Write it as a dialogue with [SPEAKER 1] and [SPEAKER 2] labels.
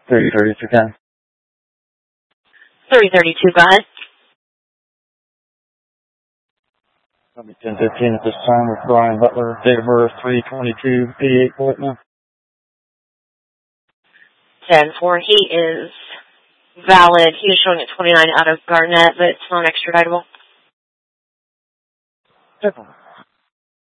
[SPEAKER 1] 3030 if you can.
[SPEAKER 2] 3032, go ahead.
[SPEAKER 1] I'll be 1015 at this time with Brian Butler, date of birth 3/22/88 appointment.
[SPEAKER 2] 10-4, he is valid. He is showing at 29 out of Garnett, but it's non-extraditable.
[SPEAKER 1] Definitely.